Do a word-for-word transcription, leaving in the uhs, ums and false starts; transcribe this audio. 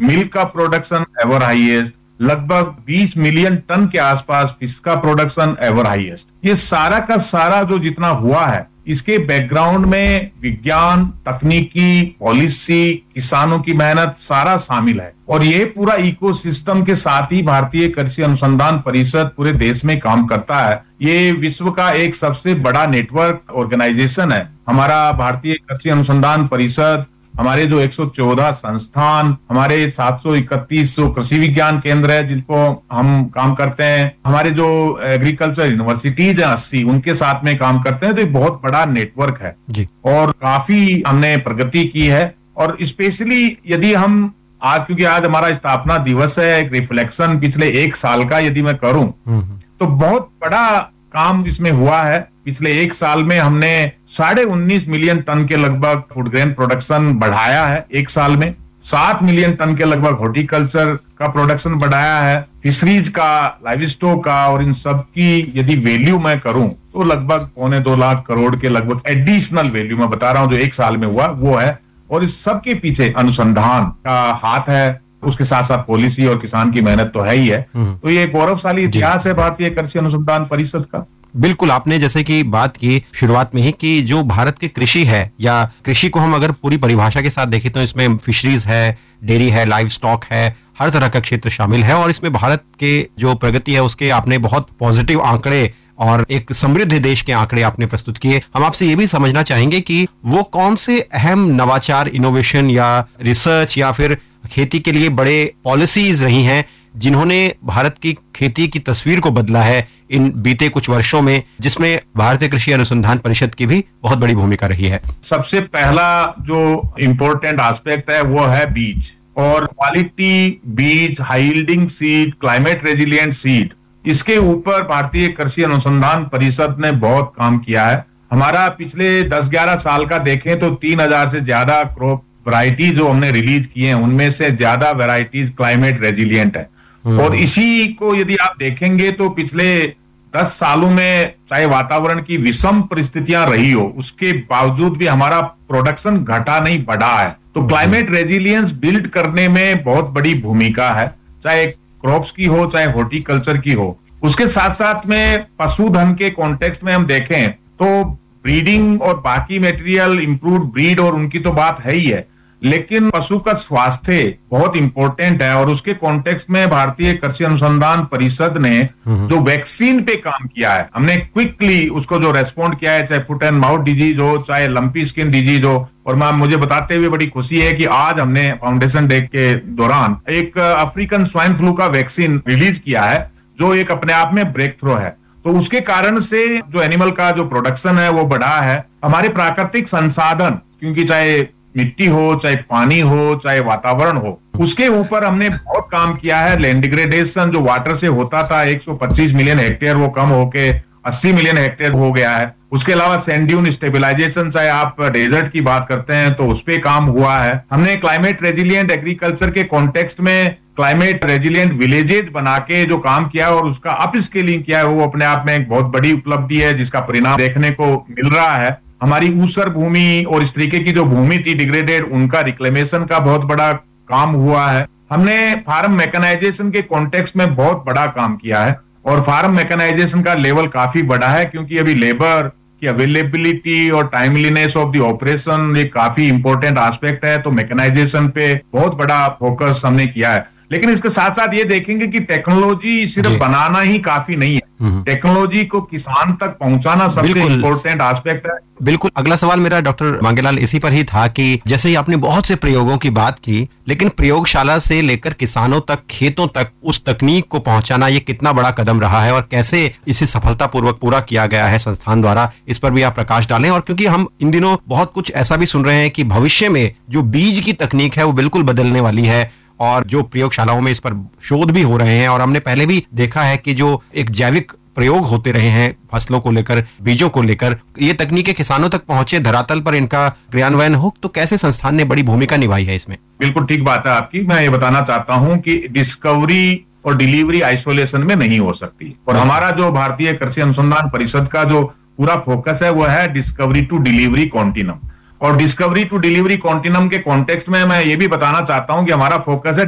Milk का production ever highest, लगभग बीस मिलियन टन के आसपास फिश का प्रोडक्शन एवर हाईएस्ट। ये सारा का सारा जो जितना हुआ है, इसके बैकग्राउंड में विज्ञान, तकनीकी, पॉलिसी, किसानों की मेहनत सारा शामिल है। और ये पूरा इकोसिस्टम के साथ ही भारतीय कृषि अनुसंधान परिषद पूरे देश में काम करता है। ये विश्व का एक सबसे बड़ा नेटवर्क ऑर्गेनाइजेशन है। हमारा भारतीय कृषि अनुसंधान परिषद, हमारे जो एक सौ चौदह संस्थान, हमारे सात सौ इकतीस जो कृषि विज्ञान केंद्र है जिनको हम काम करते हैं, हमारे जो एग्रीकल्चर यूनिवर्सिटीज हैं अस्सी, उनके साथ में काम करते हैं। तो एक बहुत बड़ा नेटवर्क है जी। और काफी हमने प्रगति की है। और स्पेशली यदि हम आज, क्योंकि आज हमारा स्थापना दिवस है, एक रिफ्लेक्शन पिछले एक साल का यदि मैं करूं तो बहुत बड़ा काम इसमें हुआ है। पिछले एक साल में हमने साढ़े उन्नीस मिलियन टन के लगभग फूड ग्रेन प्रोडक्शन बढ़ाया है एक साल में। सात मिलियन टन के लगभग हॉर्टिकल्चर का प्रोडक्शन बढ़ाया है। फिशरीज का, लाइव स्टॉक का, और इन सब की यदि वैल्यू मैं करूं तो लगभग पौने दो लाख करोड़ के लगभग एडिशनल वैल्यू मैं बता रहा हूं जो एक साल में हुआ वो है। और इस सब के पीछे अनुसंधान का हाथ है, उसके साथ साथ पॉलिसी और किसान की मेहनत तो है ही है। तो ये गौरवशाली इतिहास है भारतीय कृषि अनुसंधान परिषद का। बिल्कुल, आपने जैसे कि बात की शुरुआत में ही कि जो भारत की कृषि है, या कृषि को हम अगर पूरी परिभाषा के साथ देखें तो इसमें फिशरीज है, डेयरी है, लाइव स्टॉक है, हर तरह का क्षेत्र शामिल है। और इसमें भारत के जो प्रगति है उसके आपने बहुत पॉजिटिव आंकड़े और एक समृद्ध देश के आंकड़े आपने प्रस्तुत किए। हम आपसे ये भी समझना चाहेंगे कि वो कौन से अहम नवाचार, इनोवेशन या रिसर्च या फिर खेती के लिए बड़े पॉलिसीज रही हैं जिन्होंने भारत की खेती की तस्वीर को बदला है इन बीते कुछ वर्षों में, जिसमें भारतीय कृषि अनुसंधान परिषद की भी बहुत बड़ी भूमिका रही है। सबसे पहला जो इम्पोर्टेंट एस्पेक्ट है वो है बीज, और क्वालिटी बीज, high yielding seed, climate resilient seed, इसके ऊपर भारतीय कृषि अनुसंधान परिषद ने बहुत काम किया है। हमारा पिछले दस ग्यारह साल का देखें तो तीन हजार से ज्यादा क्रॉप वैरायटी जो हमने रिलीज किए हैं, उनमें से ज्यादा वैरायटीज क्लाइमेट रेजिलिएंट है। और इसी को यदि आप देखेंगे तो पिछले दस सालों में चाहे वातावरण की विषम परिस्थितियां रही हो, उसके बावजूद भी हमारा प्रोडक्शन घटा नहीं, बढ़ा है। तो क्लाइमेट रेजिलियंस बिल्ड करने में बहुत बड़ी भूमिका है, चाहे क्रॉप्स की हो, चाहे हॉर्टिकल्चर की हो। उसके साथ साथ में पशुधन के कॉन्टेक्स्ट में हम देखें तो ब्रीडिंग और बाकी मटेरियल, इंप्रूव्ड ब्रीड और उनकी तो बात है ही है, लेकिन पशु का स्वास्थ्य बहुत इंपॉर्टेंट है। और उसके कॉन्टेक्स्ट में भारतीय कृषि अनुसंधान परिषद ने जो वैक्सीन पे काम किया है, हमने क्विकली उसको जो रेस्पॉन्ड किया है, चाहे फुट एंड माउथ डिजीज हो, चाहे लंपी स्किन डिजीज हो। और मैम, मुझे बताते हुए बड़ी खुशी है कि आज हमने फाउंडेशन डे के दौरान एक अफ्रीकन स्वाइन फ्लू का वैक्सीन रिलीज किया है, जो एक अपने आप में ब्रेक थ्रू है। तो उसके कारण से जो एनिमल का जो प्रोडक्शन है वो बढ़ा है। हमारे प्राकृतिक संसाधन, क्योंकि चाहे मिट्टी हो, चाहे पानी हो, चाहे वातावरण हो, उसके ऊपर हमने बहुत काम किया है। लैंड डिग्रेडेशन जो वाटर से होता था एक सौ पच्चीस मिलियन हेक्टेयर, वो कम होके अस्सी मिलियन हेक्टेयर हो गया है। उसके अलावा सैंड ड्यून स्टेबिलाईजेशन, चाहे आप डेजर्ट की बात करते हैं तो उस पे काम हुआ है। हमने क्लाइमेट रेजिलिएंट एग्रीकल्चर के कॉन्टेक्स्ट में क्लाइमेट रेजिलिएंट विलेजेज बना के जो काम किया और उसका अप स्केलिंग किया है, वो अपने आप में एक बहुत बड़ी उपलब्धि है, जिसका परिणाम देखने को मिल रहा है। हमारी ऊसर भूमि और इस तरीके की जो भूमि थी डिग्रेडेड, उनका रिक्लेमेशन का बहुत बड़ा काम हुआ है। हमने फार्म मैकेनाइजेशन के कॉन्टेक्स्ट में बहुत बड़ा काम किया है, और फार्म मैकेनाइजेशन का लेवल काफी बड़ा है, क्योंकि अभी लेबर की अवेलेबिलिटी और टाइमलीनेस ऑफ द ऑपरेशन ये काफी इंपॉर्टेंट एस्पेक्ट है। तो मैकेनाइजेशन पे बहुत बड़ा फोकस हमने किया है। लेकिन इसके साथ साथ ये देखेंगे कि टेक्नोलॉजी सिर्फ बनाना ही काफी नहीं है, टेक्नोलॉजी को किसान तक पहुंचाना सबसे इम्पोर्टेंट एस्पेक्ट है। बिल्कुल, अगला सवाल मेरा डॉक्टर मांगेलाल इसी पर ही था कि जैसे ही आपने बहुत से प्रयोगों की बात की, लेकिन प्रयोगशाला से लेकर किसानों तक, खेतों तक उस तकनीक को पहुंचाना ये कितना बड़ा कदम रहा है और कैसे इसे सफलतापूर्वक पूरा किया गया है संस्थान द्वारा, इस पर भी आप प्रकाश डालें। और क्योंकि हम इन दिनों बहुत कुछ ऐसा भी सुन रहे हैं कि भविष्य में जो बीज की तकनीक है वो बिल्कुल बदलने वाली है, और जो प्रयोगशालाओं में इस पर शोध भी हो रहे हैं। और हमने पहले भी देखा है कि जो एक जैविक प्रयोग होते रहे हैं फसलों को लेकर, बीजों को लेकर, ये तकनीकें किसानों तक पहुंचे, धरातल पर इनका क्रियान्वयन हो, तो कैसे संस्थान ने बड़ी भूमिका निभाई है इसमें? बिल्कुल ठीक बात है आपकी। मैं ये बताना चाहता हूं कि डिस्कवरी और डिलीवरी आइसोलेशन में नहीं हो सकती, और हमारा जो भारतीय कृषि अनुसंधान परिषद का जो पूरा फोकस है वो है डिस्कवरी टू डिलीवरी कॉन्टिनम। और डिस्कवरी टू डिलीवरी कॉन्टिनम के कॉन्टेक्स्ट में मैं ये भी बताना चाहता हूं कि हमारा फोकस है